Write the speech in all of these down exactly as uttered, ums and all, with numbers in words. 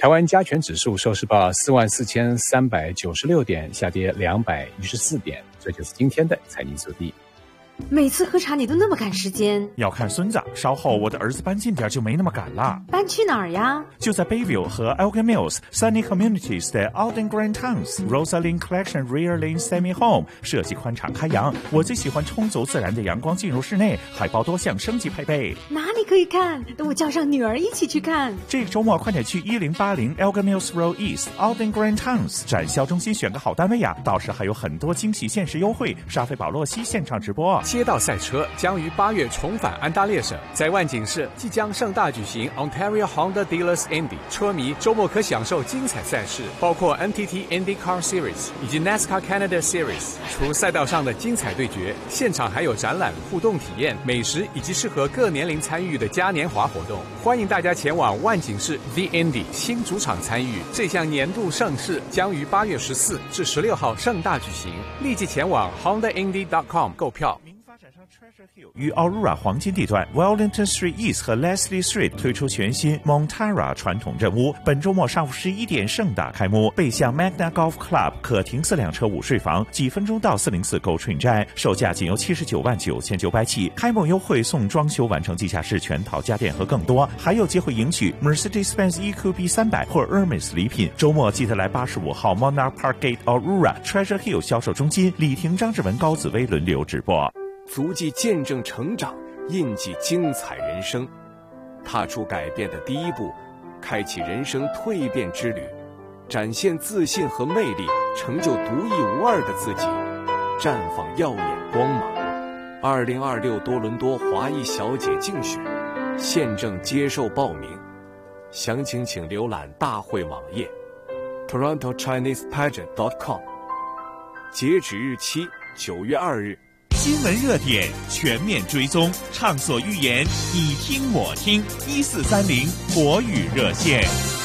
台湾加权指数收市报四万四千三百九十六点，下跌两百一十四点。这就是今天的财经速递。 每次喝茶你都那么赶时间， 要看孙子，稍后我的儿子搬近点就没那么赶了。 搬去哪儿呀？ 就在 Bayview 和 Elgin Mills Sunny Communities 的 Alden Grand Towns Rosalind Collection Rear Lane Semi Home， 设计宽敞开扬，我最喜欢充足自然的阳光进入室内，海报多项升级配备。 哪里可以看？等我叫上女儿一起去看。 这个周末快点去一零八零 Elgin Mills Road East Alden Grand Towns 展销中心选个好单位呀，到时还有很多惊喜限时优惠，沙菲保洛西现场直播。 街道赛车将于八月重返安大略省，在万景市即将盛大举行 Ontario Honda Dealers Indy， 车迷周末可享受精彩赛事，包括 N T T IndyCar Series 以及 NASCAR Canada Series。除赛道上的精彩对决，现场还有展览、互动体验、美食以及适合各年龄参与的嘉年华活动。欢迎大家前往万景市 The Indy 新主场参与这项年度盛事，将于八月十四至十六号盛大举行。立即前往 honda indy dot com 购票。 于 Aurora 黄金地段 Wellington Street East 和 Leslie Street 推出全新 Montara 传统镇屋，本周末上午十一点盛大开幕。背向 Magna Golf Club 可停四辆车午睡房，几分钟到四零四 Go Train 站，售价仅由七十九万九千九百起。开幕优惠送装修完成地下室全套家电和更多，还有机会赢取 Mercedes-Benz E Q B 三百或 Hermes 礼品。周末记得来八十五号 Monarch Park Gate Aurora Treasure Hill 销售中心，李婷、张志文、高紫薇轮流直播。 足迹见证成长，印记精彩人生，踏出改变的第一步，开启人生蜕变之旅，展现自信和魅力，成就独一无二的自己，绽放耀眼光芒。二零二六多伦多华裔小姐竞选现正接受报名，详情请浏览大会网页 toronto chinese pageant dot com， 截止日期九月二日。 新闻热点全面追踪，畅所欲言，你听我听，一四三零国语热线。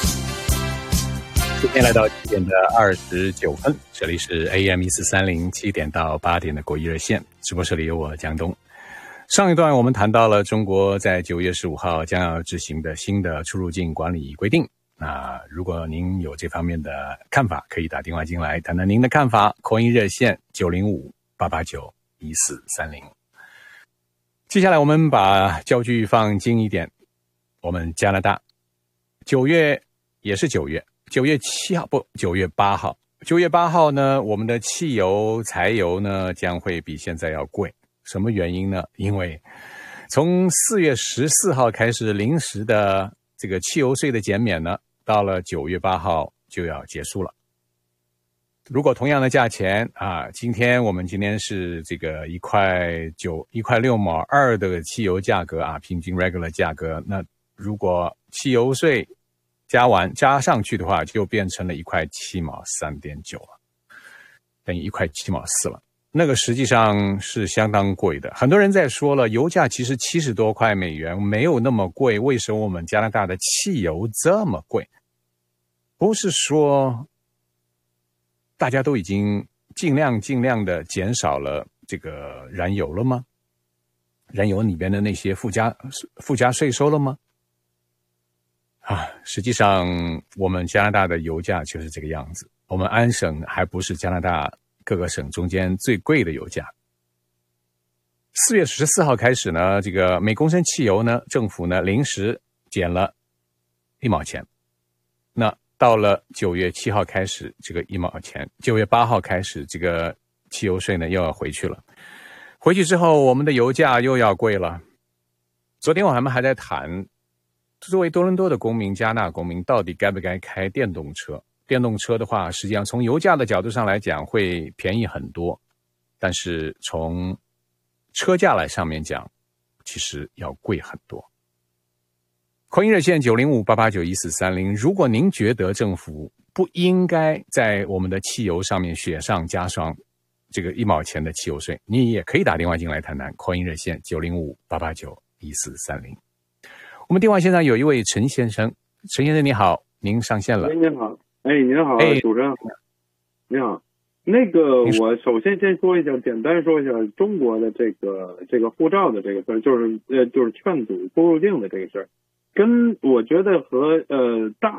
今天来到七点的二十九分，这里是 A M 一四三零七点到八点的国语热线，直播室里有我江东。上一段我们谈到了中国在九月十五号将要执行的新的出入境管理规定。那如果您有这方面的看法，可以打电话进来谈谈您的看法。call in热线九零五八八九一四三零。接下来我们把焦距放近一点，我们加拿大九月也是九月九月七号不九月八号九月八号呢，我们的汽油柴油呢将会比现在要贵。什么原因呢？因为从四月十四号开始临时的这个汽油税的减免呢，到了九月八号就要结束了。如果同样的价钱啊，今天我们今天是这个一块九一块六毛二的汽油价格啊，平均 regular 价格，那如果汽油税加完加上去的话，就变成了一块七毛三点九了，等于一块七毛四了。那个实际上是相当贵的。很多人在说了，油价其实七十多块美元没有那么贵，为什么我们加拿大的汽油这么贵？不是说大家都已经尽量尽量的减少了这个燃油了吗？燃油里边的那些附加附加税收了吗？啊，实际上我们加拿大的油价就是这个样子。我们安省还不是加拿大各个省中间最贵的油价。四月十四号开始呢，这个每公升汽油呢，政府呢临时减了一毛钱。那到了九月七号开始，这个一毛钱，九月八号开始，这个汽油税呢又要回去了。回去之后，我们的油价又要贵了。昨天我们还在谈，作为多伦多的公民、加拿大公民，到底该不该开电动车？电动车的话，实际上从油价的角度上来讲，会便宜很多，但是从车价来上面讲，其实要贵很多。call in热线九零五八八九一四三零，如果您觉得政府不应该在我们的汽油上面雪上加霜这个一毛钱的汽油税，你也可以打电话进来谈谈。call in热线九零五八八九一四三零。我们电话线上有一位陈先生，陈先生你好，您上线了。 哎，您好，哎，您好，哎、主持人好，你好。那个，我首先先说一下，简单说一下中国的这个这个护照的这个事儿，就是呃，就是劝阻出入境的这个事儿。跟我觉得和呃大